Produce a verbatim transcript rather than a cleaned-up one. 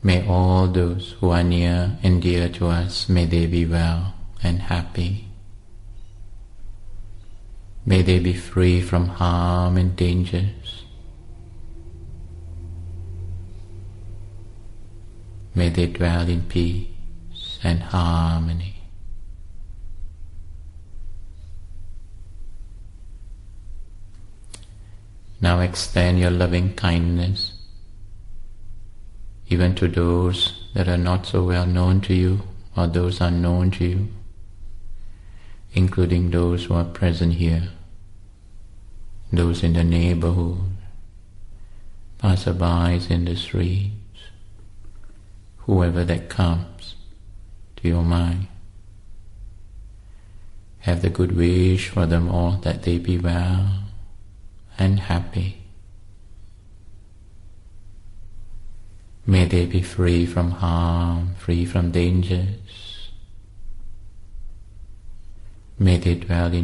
May all those who are near and dear to us, may they be well and happy. May they be free from harm and dangers. May they dwell in peace and harmony. Now extend your loving kindness even to those that are not so well known to you or those unknown to you, including those who are present here, those in the neighborhood, passerbys in the streets, whoever that comes to your mind. Have the good wish for them all that they be well and happy. May they be free from harm, free from dangers. May they dwell in